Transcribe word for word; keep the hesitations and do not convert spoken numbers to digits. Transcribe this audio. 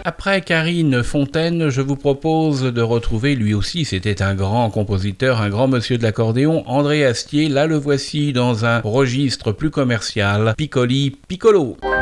Après Karine Fontaine, je vous propose de retrouver, lui aussi, c'était un grand compositeur, un grand monsieur de l'accordéon, André Astier. Là, le voici dans un registre plus commercial, Piccoli Piccolo.